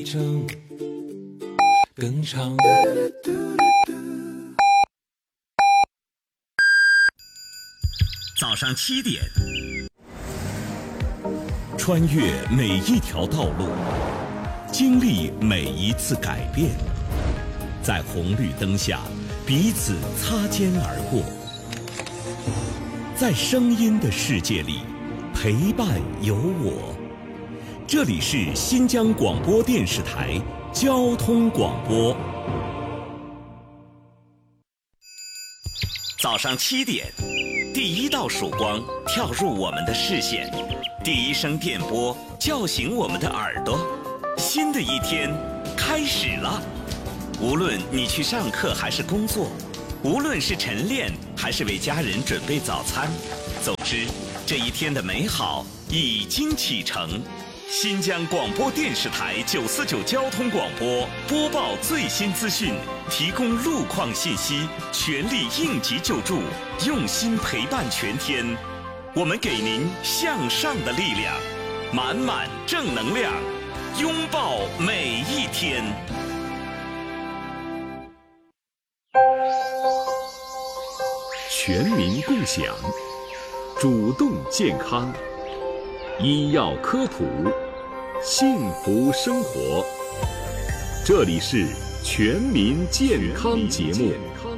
程更长。 早上7点，穿越每一条道路，经历每一次改变，在红绿灯下彼此擦肩而过，在声音的世界里陪伴有我。这里是新疆广播电视台交通广播。早上7点，第一道曙光跳入我们的视线，第一声电波叫醒我们的耳朵。新的一天开始了，无论你去上课还是工作，无论是晨练还是为家人准备早餐，总之这一天的美好已经启程。新疆广播电视台949交通广播播报最新资讯，提供路况信息，全力应急救助，用心陪伴全天。我们给您向上的力量，满满正能量，拥抱每一天。 全民共享，主动健康，医药科普，幸福生活。这里是全民健康节目。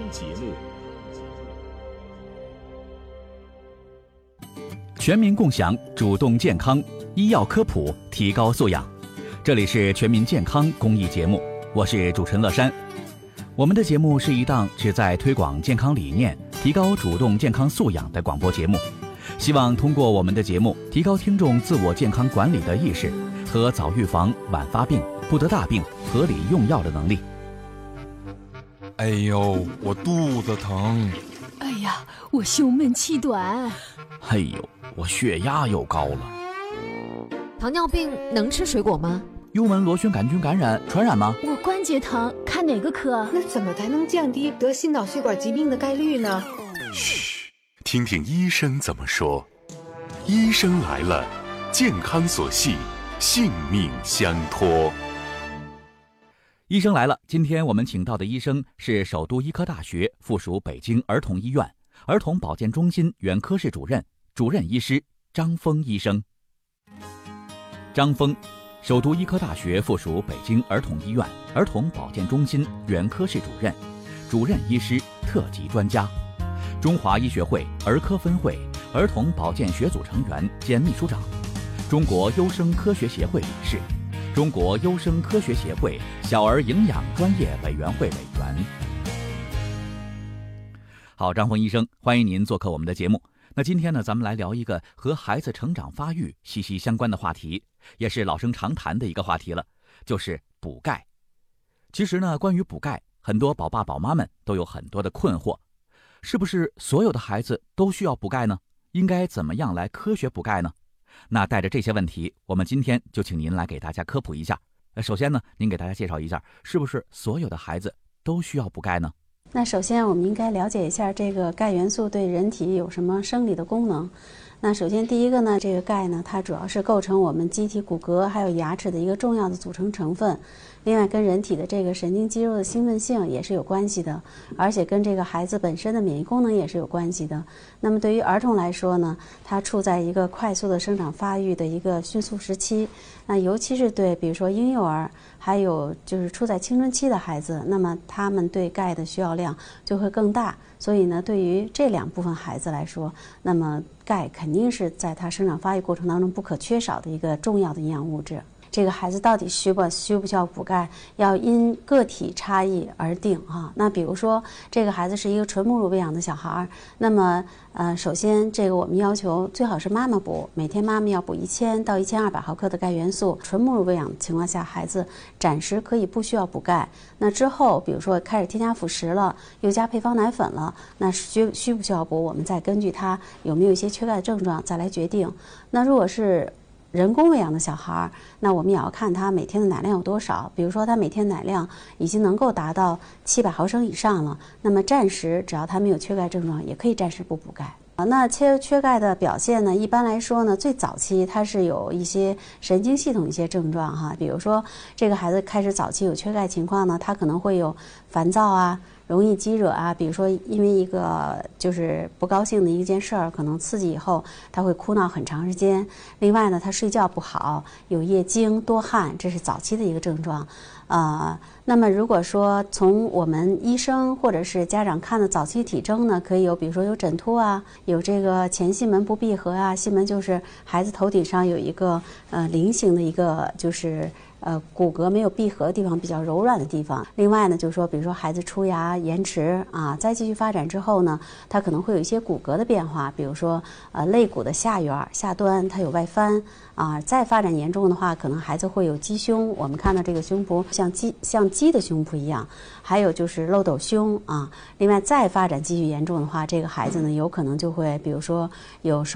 全民共享，主动健康，医药科普，提高素养。这里是全民健康公益节目，我是主持人乐山。我们的节目是一档旨在推广健康理念、提高主动健康素养的广播节目，希望通过我们的节目提高听众自我健康管理的意识和早预防、晚发病、不得大病、合理用药的能力。 哎呦，我肚子疼。 哎呀，我胸闷气短。 哎呦，我血压又高了。 糖尿病能吃水果吗？ 幽门螺旋杆菌感染传染吗？ 我关节疼，看哪个科？ 那怎么才能降低得心脑血管疾病的概率呢？ 嘘，听听医生怎么说。医生来了，健康所系，性命相托。 医生来了，今天我们请到的医生是首都医科大学附属北京儿童医院儿童保健中心原科室主任医师张峰医生。张峰，首都医科大学附属北京儿童医院儿童保健中心原科室主任医师特级专家，中华医学会儿科分会儿童保健学组成员兼秘书长，中国优生科学协会理事，中国优生科学协会小儿营养专业委员会委员。好，张峰医生，欢迎您做客我们的节目。那今天呢，咱们来聊一个和孩子成长发育息息相关的话题，也是老生常谈的一个话题了，就是补钙。其实呢，关于补钙，很多宝爸宝妈们都有很多的困惑，是不是所有的孩子都需要补钙呢？应该怎么样来科学补钙呢？那带着这些问题，我们今天就请您来给大家科普一下。首先呢，您给大家介绍一下，是不是所有的孩子都需要补钙呢？ 那首先我们应该了解一下这个钙元素对人体有什么生理的功能。那首先第一个呢，这个钙呢，它主要是构成我们机体骨骼还有牙齿的一个重要的组成成分。另外跟人体的这个神经肌肉的兴奋性也是有关系的，而且跟这个孩子本身的免疫功能也是有关系的。那么对于儿童来说呢，它处在一个快速的生长发育的一个迅速时期，那尤其是对比如说婴幼儿，还有就是处在青春期的孩子，那么他们对钙的需要量就会更大。所以呢，对于这两部分孩子来说，那么钙肯定是在他生长发育过程当中不可缺少的一个重要的营养物质。这个孩子到底需不需要补钙，要因个体差异而定啊。那比如说这个孩子是一个纯母乳喂养的小孩，那么首先这个我们要求最好是妈妈补，每天妈妈要补1000到1200毫克的钙元素。纯母乳喂养的情况下，孩子暂时可以不需要补钙。那之后比如说开始添加辅食了，又加配方奶粉了，那需不需要补，我们再根据他有没有一些缺钙的症状再来决定。那如果是人工喂养的小孩，那我们也要看他每天的奶量有多少。比如说他每天奶量已经能够达到700毫升以上了，那么暂时只要他没有缺钙症状，也可以暂时不补钙。 那缺钙的表现呢，一般来说呢，最早期它是有一些神经系统一些症状哈，比如说这个孩子开始早期有缺钙情况呢，他可能会有烦躁啊，容易激惹啊，比如说因为一个就是不高兴的一件事儿，可能刺激以后他会哭闹很长时间。另外呢，他睡觉不好，有夜惊、多汗，这是早期的一个症状。那么如果说从我们医生或者是家长看的早期体征呢，可以有比如说有枕秃啊，有这个前囟门不闭合啊，囟门就是孩子头顶上有一个菱形的一个就是骨骼没有闭合的地方，比较柔软的地方。另外呢，就是说，比如说孩子出牙延迟啊，再继续发展之后呢，它可能会有一些骨骼的变化，比如说肋骨的下缘、下端它有外翻啊。再发展严重的话，可能孩子会有鸡胸，我们看到这个胸脯像鸡的胸脯一样，还有就是漏斗胸啊。另外再发展继续严重的话，这个孩子呢有可能就会比如说有手